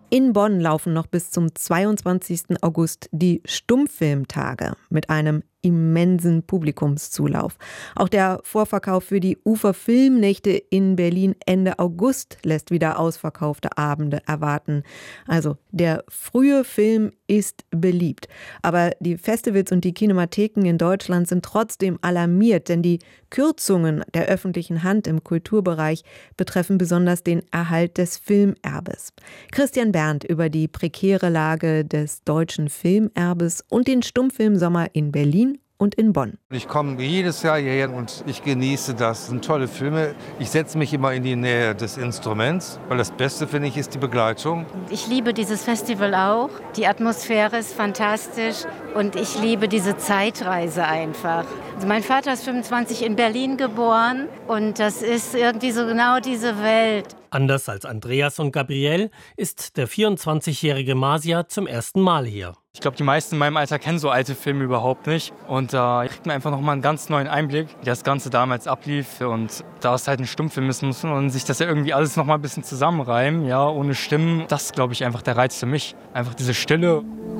In Bonn laufen noch bis zum 22. August die Stummfilmtage mit einem immensen Publikumszulauf. Auch der Vorverkauf für die Ufer-Filmnächte in Berlin Ende August lässt wieder ausverkaufte Abende erwarten. Also der frühe Film ist beliebt. Aber die Festivals und die Kinematheken in Deutschland sind trotzdem alarmiert, denn die Kürzungen der öffentlichen Hand im Kulturbereich betreffen besonders den Erhalt des Filmerbes. Christian Berndt über die prekäre Lage des deutschen Filmerbes und den Stummfilmsommer in Berlin und in Bonn. Ich komme jedes Jahr hierher und ich genieße das. Das sind tolle Filme. Ich setze mich immer in die Nähe des Instruments, weil das Beste, finde ich, ist die Begleitung. Ich liebe dieses Festival auch. Die Atmosphäre ist fantastisch und ich liebe diese Zeitreise einfach. Also mein Vater ist 25 in Berlin geboren und das ist irgendwie so genau diese Welt. Anders als Andreas und Gabrielle ist der 24-jährige Masia zum ersten Mal hier. Ich glaube, die meisten in meinem Alter kennen so alte Filme überhaupt nicht. Und da kriegt man einfach nochmal einen ganz neuen Einblick, wie das Ganze damals ablief. Und da es halt ein Stummfilm ist, muss man sich das ja irgendwie alles nochmal ein bisschen zusammenreimen, ja, ohne Stimmen. Das ist, glaube ich, einfach der Reiz für mich. Einfach diese Stille.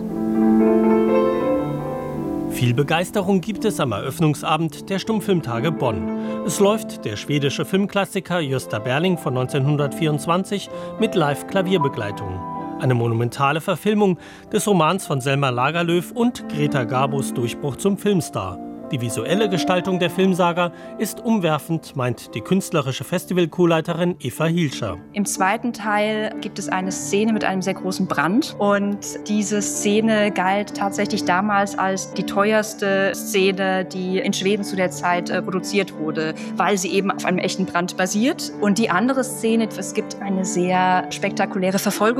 Viel Begeisterung gibt es am Eröffnungsabend der Stummfilmtage Bonn. Es läuft der schwedische Filmklassiker Gösta Berling von 1924 mit Live-Klavierbegleitung. Eine monumentale Verfilmung des Romans von Selma Lagerlöf und Greta Garbos Durchbruch zum Filmstar. Die visuelle Gestaltung der Filmsaga ist umwerfend, meint die künstlerische Festival-Co-Leiterin Eva Hielscher. Im zweiten Teil gibt es eine Szene mit einem sehr großen Brand. Und diese Szene galt tatsächlich damals als die teuerste Szene, die in Schweden zu der Zeit produziert wurde, weil sie eben auf einem echten Brand basiert. Und die andere Szene, es gibt eine sehr spektakuläre Verfolgung